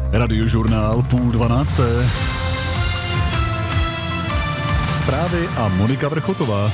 Radiožurnál 11:30. Zprávy a Monika Vrchotová.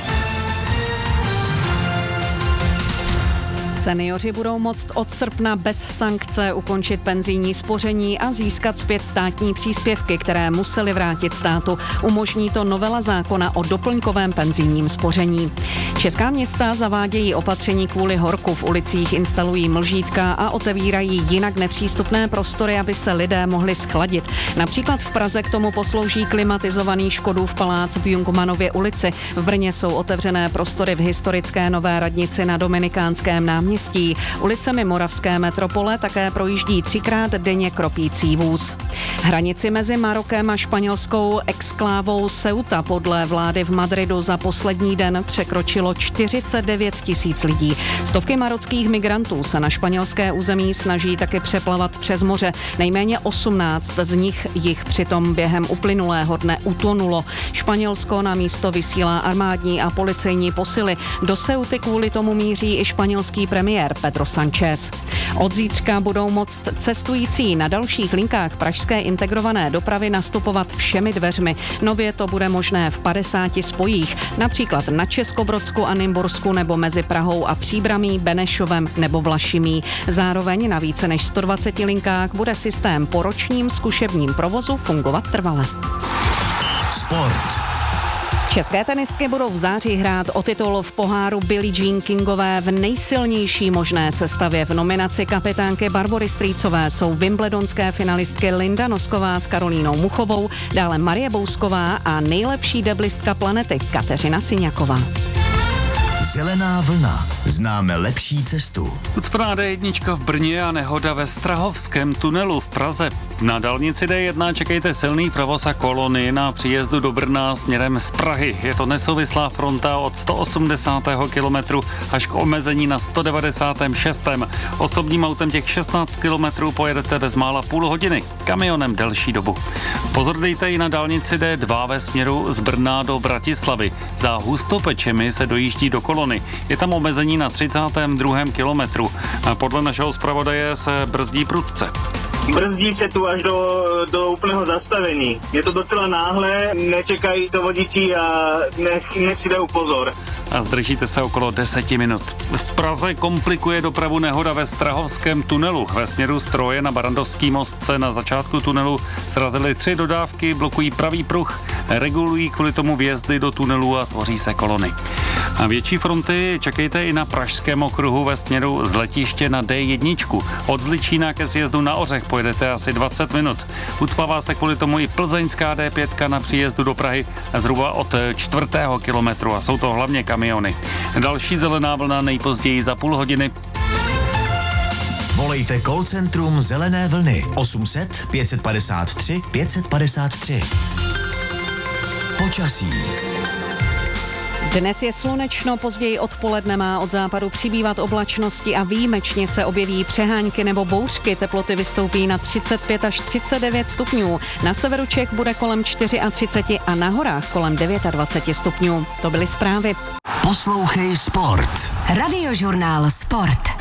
Seniori budou moct od srpna bez sankce ukončit penzijní spoření a získat zpět státní příspěvky, které museli vrátit státu. Umožní to novela zákona o doplňkovém penzijním spoření. Česká města zavádějí opatření kvůli horku. V ulicích instalují mlžítka a otevírají jinak nepřístupné prostory, aby se lidé mohli schladit. Například v Praze k tomu poslouží klimatizovaný Škodův palác v Jungmannově ulici. V Brně jsou otevřené prostory v historické Nové radnici na Dominikánském náměstí. Ulicemi moravské metropole také projíždí 3krát denně kropící vůz. Hranici mezi Marokem a španělskou exklávou Ceuta podle vlády v Madridu za poslední den překročilo 49 000 lidí. Stovky marockých migrantů se na španělské území snaží taky přeplavat přes moře. Nejméně 18 z nich jich přitom během uplynulého dne utonulo. Španělsko na místo vysílá armádní a policejní posily. Do Ceuty kvůli tomu míří i španělský premiér Pedro Sánchez. Od zítřka budou moct cestující na dalších linkách pražské integrované dopravy nastupovat všemi dveřmi. Nově to bude možné v 50 spojích, například na Českobrodsku a Nymbursku nebo mezi Prahou a Příbramí, Benešovem nebo Vlašimí. Zároveň na více než 120 linkách bude systém po ročním zkušebním provozu fungovat trvale. Sport. České tenistky budou v září hrát o titul v poháru Billie Jean Kingové v nejsilnější možné sestavě. V nominaci kapitánky Barbory Strýcové jsou wimbledonské finalistky Linda Nosková s Karolínou Muchovou, dále Marie Bousková a nejlepší deblistka planety Kateřina Syňaková. Zelená vlna. Známe lepší cestu. Ucpaná D1 v Brně a nehoda ve Strahovském tunelu v Praze. Na dálnici D1 čekejte silný provoz a kolony na příjezdu do Brna směrem z Prahy. Je to nesouvislá fronta od 180. kilometru až k omezení na 196. Osobním autem těch 16 kilometrů pojedete bezmála půl hodiny, kamionem delší dobu. Pozor dejte i na dálnici D2 ve směru z Brna do Bratislavy. Za Hustopečemi se dojíždí do kolony. Je tam omezení na 32. kilometru. Podle našeho zpravodaje se brzdí prudce. Brzdí se tu až do úplného zastavení. Je to docela náhle, nečekají to vodiči a nech si dajú pozor. A zdržíte se okolo 10 minut. V Praze komplikuje dopravu nehoda ve Strahovském tunelu. Ve směru z Troje na Barandovský most se na začátku tunelu srazily 3 dodávky, blokují pravý pruh, regulují kvůli tomu vjezdy do tunelu a tvoří se kolony. A větší fronty čekejte i na Pražském okruhu ve směru z letiště na D1. Od Zličína ke sjezdu na Ořech pojedete asi 20 minut. Ucpává se kvůli tomu i plzeňská D5 na příjezdu do Prahy zhruba od 4. kilometru a jsou to hlavně kamiony. Další zelená vlna nejpozději za půl hodiny. Volejte call centrum Zelené vlny 800 553 553. Počasí. Dnes je slunečno, později odpoledne má od západu přibývat oblačnosti a výjimečně se objeví přehánky nebo bouřky. Teploty vystoupí na 35 až 39 stupňů. Na severu Čech bude kolem 34 a na horách kolem 29 stupňů. To byly zprávy. Poslouchej Sport. Radiožurnál Sport.